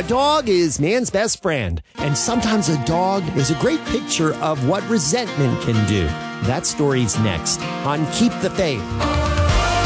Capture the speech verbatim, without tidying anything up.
A dog is man's best friend, and sometimes a dog is a great picture of what resentment can do. That story's next on Keep the Faith.